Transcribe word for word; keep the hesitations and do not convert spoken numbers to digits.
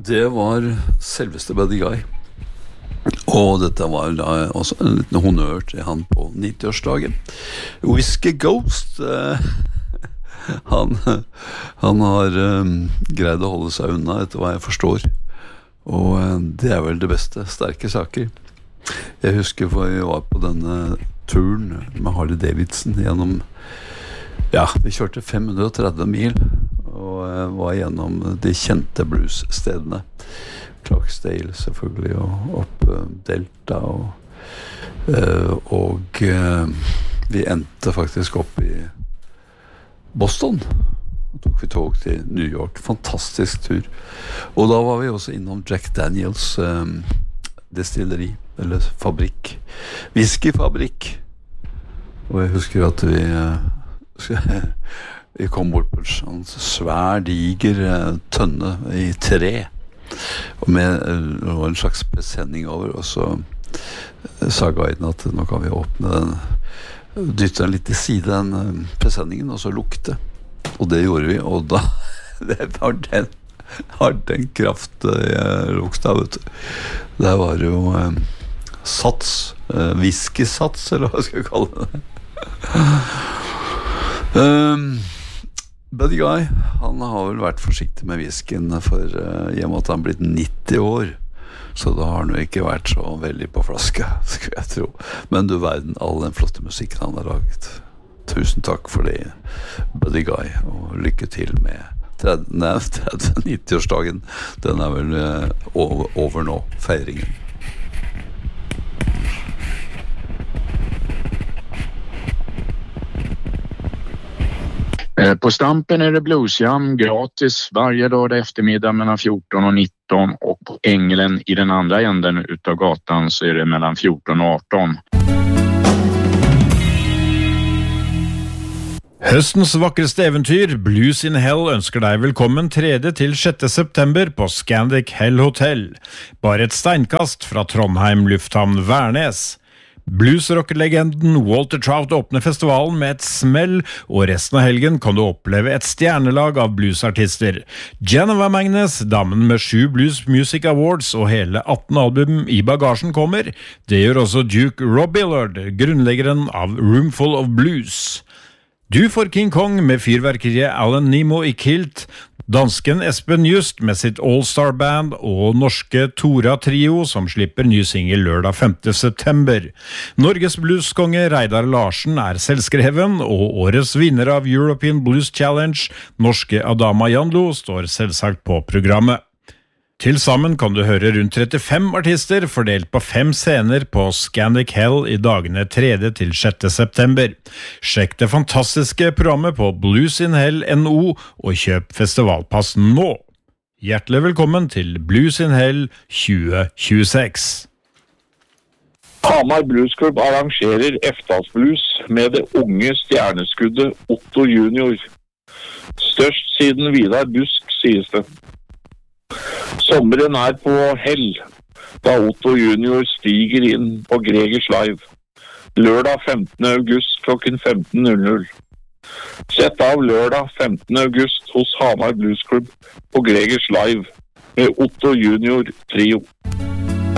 Det var selveste Buddy Guy. Og dette var da også en liten honnør til han på nitti-årsdagen. Whiskey Ghost, eh, han, han har eh, greid å holde seg unna etter hva jeg forstår. Og eh, det er vel det beste, sterke saker. Jeg husker for vi var på denne turen med Harley Davidson gjennom, ja, vi kjørte fem hundre og tretti mil og eh, var gjennom de kjente bluesstedene. Clarksdale selvfølgelig, og opp uh, Delta, og, uh, og uh, vi endte faktisk opp i Boston. Og tok vi tog til New York. Fantastisk tur. Og da var vi også innom Jack Daniels um, destilleri, eller fabrikk. Whiskyfabrikk. Og jeg husker at vi uh, vi kom bort på en svær, diger uh, tønne i tre, og med uh, en slags presenning over, og så uh, sa guiden at nå kan vi åpne den, dytte den litt til side, den uh, presenningen, og så lukte. Og det gjorde vi, og da det var den, har den kraft uh, jeg lukta, vet du. Det var jo uh, sats, uh, whiskysats, eller hva skal jeg kalle det. um, Buddy Guy, han har vel vært forsiktig med whiskyen for uh, i og med at han er blitt nitti år, så da har han jo ikke vært så veldig på flaske, skulle jeg tro. Men du verden, all den flotte musikken han har laget. Tusen takk for det, Buddy Guy, og lykke til med tretti nitti-årsdagen. Den er vel uh, over, over nå, feiringen. På Stampen är det bluesjam gratis varje lördag eftermiddag mellan fjorton och nitton, och på Änglen i den andra änden utav gatan så är det mellan fjorton och arton. Høstens vakreste eventyr, Blues in Hell, ønsker deg velkommen tredje til sjette september på Scandic Hell Hotel. Bare et steinkast fra Trondheim lufthavn Værnes. Bluesrock-legenden Walter Trout åpner festivalen med et smell, og resten av helgen kan du oppleve et stjernelag av bluesartister. Geneva Magnus, damen med sju Blues Music Awards og hele atten album i bagasjen kommer. Det gjør også Duke Robillard, grunnleggeren av Roomful of Blues. Du får King Kong med fyrverkeriet Alan Nemo i kilt, dansken Espen Just med sitt All-Star Band og norske Tora Trio som slipper ny single lørdag femte september. Norges blueskonge Reidar Larsen er selvskreven, og årets vinner av European Blues Challenge, norske Adama Janlo, står selvsagt på programmet. Til sammen kan du høre rundt trettifem artister fordelt på fem scener på Scandic Hell i dagene tredje til sjette september. Sjekk det fantastiske programmet på Blues in Hell punkt no og kjøp festivalpass nå. Hjertelig velkommen til Blues in Hell tjue tjueseks. Hamar Blues Club arrangerer Eftas-blues med det unge stjerneskuddet Otto Junior. Størst siden Vidar Busk, sies det. Sommeren er på hell, da Otto Junior stiger inn på Gregers Live. Lørdag femtende august klokken femten null null. Sett av lørdag femtende august hos Hamar Blues Club på Gregers Live med Otto Junior Trio.